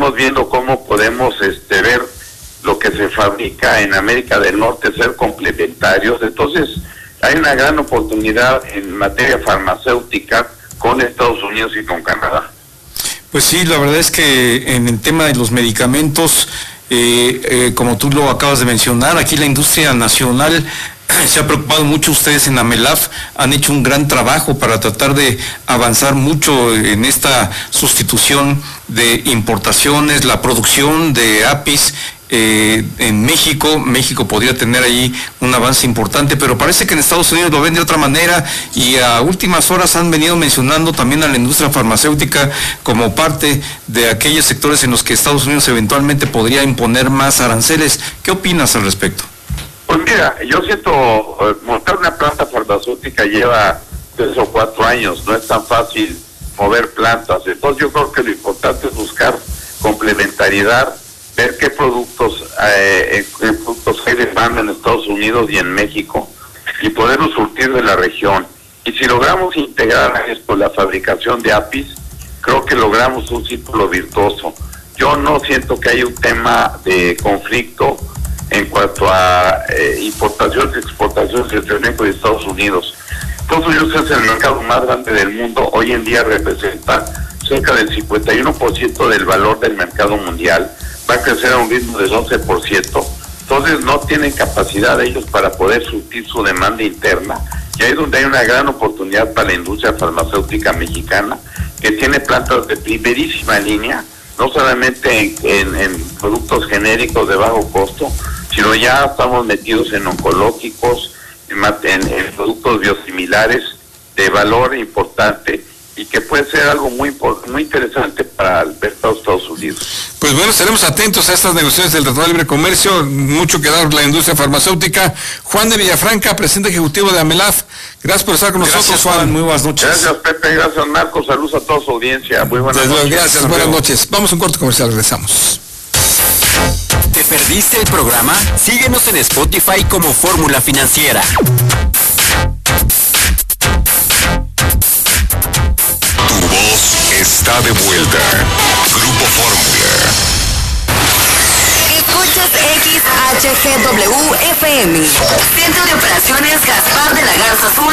estamos viendo cómo podemos ver lo que se fabrica en América del Norte, ser complementarios. Entonces, hay una gran oportunidad en materia farmacéutica con Estados Unidos y con Canadá. Pues sí, la verdad es que en el tema de los medicamentos, como tú lo acabas de mencionar, aquí la industria nacional se ha preocupado mucho. Ustedes en Amelaf han hecho un gran trabajo para tratar de avanzar mucho en esta sustitución de importaciones, la producción de APIs. En México podría tener ahí un avance importante, pero parece que en Estados Unidos lo ven de otra manera, y a últimas horas han venido mencionando también a la industria farmacéutica como parte de aquellos sectores en los que Estados Unidos eventualmente podría imponer más aranceles. ¿Qué opinas al respecto? Pues mira, yo siento, montar una planta farmacéutica lleva 3 o 4 años, no es tan fácil mover plantas. Entonces yo creo que lo importante es buscar complementariedad, ver qué productos hay demanda en Estados Unidos y en México, y poderlos surtir de la región. Y si logramos integrar esto, la fabricación de APIs, creo que logramos un círculo virtuoso. Yo no siento que haya un tema de conflicto en cuanto a importaciones y exportaciones entre México y Estados Unidos. Estados Unidos es el mercado más grande del mundo, hoy en día representa cerca del 51% del valor del mercado mundial, va a crecer a un ritmo de 12%, entonces no tienen capacidad ellos para poder surtir su demanda interna, y ahí es donde hay una gran oportunidad para la industria farmacéutica mexicana, que tiene plantas de primerísima línea, no solamente en productos genéricos de bajo costo, sino ya estamos metidos en oncológicos, en productos biosimilares de valor importante, y que puede ser algo muy interesante para el mercado de Estados Unidos. Pues bueno, estaremos atentos a estas negociaciones del Tratado de Libre Comercio, mucho que dar la industria farmacéutica. Juan de Villafranca, presidente ejecutivo de Amelaf, gracias por estar con nosotros, Juan. Muy buenas noches. Gracias, Pepe, gracias, Marcos, saludos a toda su audiencia, muy buenas noches. Gracias, buenas noches. Vamos a un corte comercial, regresamos. ¿Te perdiste el programa? Síguenos en Spotify como Fórmula Financiera. Tu voz está de vuelta. Grupo Fórmula. Escuchas XHGW FM. Centro de Operaciones Gaspar de la Garza Azul.